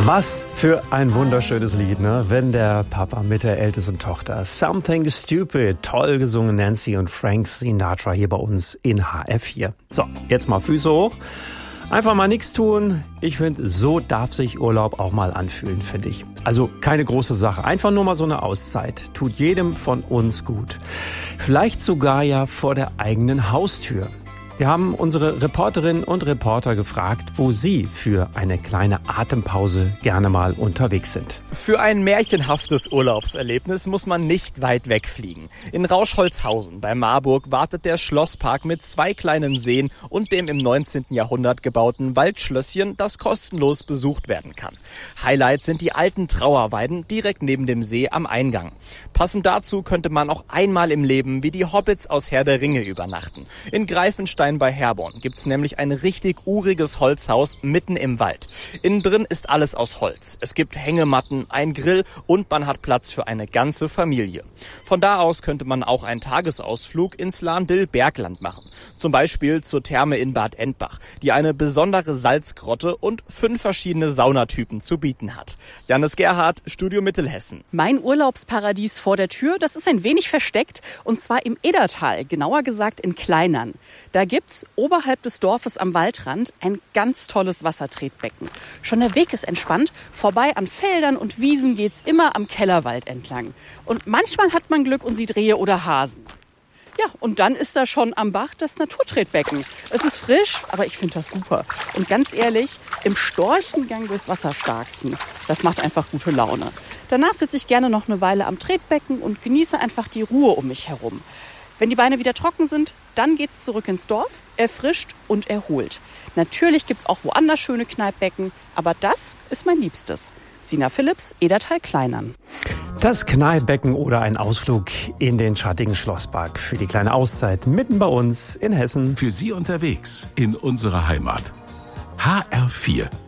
Was für ein wunderschönes Lied, ne? Wenn der Papa mit der ältesten Tochter. Something Stupid. Toll gesungen, Nancy und Frank Sinatra hier bei uns in HR4. So, jetzt mal Füße hoch. Einfach mal nichts tun. Ich finde, so darf sich Urlaub auch mal anfühlen, finde ich. Also keine große Sache. Einfach nur mal so eine Auszeit. Tut jedem von uns gut. Vielleicht sogar ja vor der eigenen Haustür. Wir haben unsere Reporterinnen und Reporter gefragt, wo sie für eine kleine Atempause gerne mal unterwegs sind. Für ein märchenhaftes Urlaubserlebnis muss man nicht weit wegfliegen. In Rauschholzhausen bei Marburg wartet der Schlosspark mit 2 kleinen Seen und dem im 19. Jahrhundert gebauten Waldschlösschen, das kostenlos besucht werden kann. Highlight sind die alten Trauerweiden direkt neben dem See am Eingang. Passend dazu könnte man auch einmal im Leben wie die Hobbits aus Herr der Ringe übernachten. In Greifenstein bei Herborn gibt's nämlich ein richtig uriges Holzhaus mitten im Wald. Innen drin ist alles aus Holz. Es gibt Hängematten, ein Grill und man hat Platz für eine ganze Familie. Von da aus könnte man auch einen Tagesausflug ins Lahndill-Bergland machen. Zum Beispiel zur Therme in Bad Endbach, die eine besondere Salzgrotte und 5 verschiedene Saunatypen zu bieten hat. Jannis Gerhardt, Studio Mittelhessen. Mein Urlaubsparadies vor der Tür, das ist ein wenig versteckt, und zwar im Edertal, genauer gesagt in Kleinern. Da gibt's oberhalb des Dorfes am Waldrand ein ganz tolles Wassertretbecken. Schon der Weg ist entspannt, vorbei an Feldern und Wiesen geht's immer am Kellerwald entlang. Und manchmal hat man Glück und sieht Rehe oder Hasen. Ja, und dann ist da schon am Bach das Naturtretbecken. Es ist frisch, aber ich finde das super. Und ganz ehrlich, im Storchengang durchs Wasser starksten, das macht einfach gute Laune. Danach sitze ich gerne noch eine Weile am Tretbecken und genieße einfach die Ruhe um mich herum. Wenn die Beine wieder trocken sind, dann geht's zurück ins Dorf, erfrischt und erholt. Natürlich gibt's auch woanders schöne Kneippbecken, aber das ist mein Liebstes. Sina Philipps, Edertal Kleinern. Das Kneippbecken oder ein Ausflug in den schattigen Schlosspark für die kleine Auszeit mitten bei uns in Hessen. Für Sie unterwegs in unserer Heimat. HR4